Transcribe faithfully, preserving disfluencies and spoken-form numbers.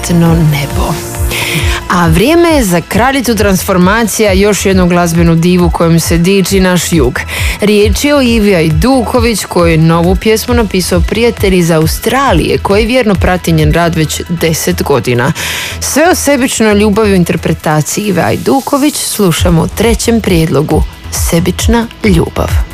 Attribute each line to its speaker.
Speaker 1: umjetno nebo. A vrijeme je za kraljicu transformacija, još jednu glazbenu divu kojom se diči naš jug. Riječ je o Ivi Ajduković, koji je novu pjesmu napisao prijatelj iz Australije, koji vjerno prati njen rad već deset godina. Sve o sebičnoj ljubavi u interpretaciji Ive Ajduković slušamo u trećem prijedlogu Sebična ljubav.